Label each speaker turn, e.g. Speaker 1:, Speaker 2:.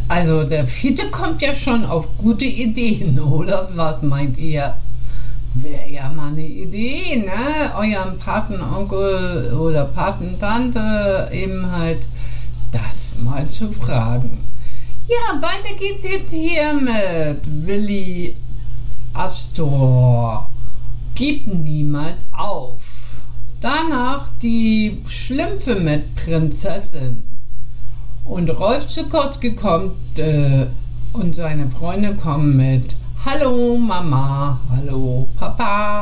Speaker 1: Also der Vierte kommt ja schon auf gute Ideen, oder? Was meint ihr? Wäre ja mal eine Idee, ne? Eurem Patenonkel oder Patentante eben halt das mal zu fragen. Ja, weiter geht's jetzt hier mit Willi Astor. Gib niemals auf. Danach die Schlümpfe mit Prinzessin. Und Rolf Zukowski kommt und seine Freunde kommen mit Hallo Mama, hallo Papa.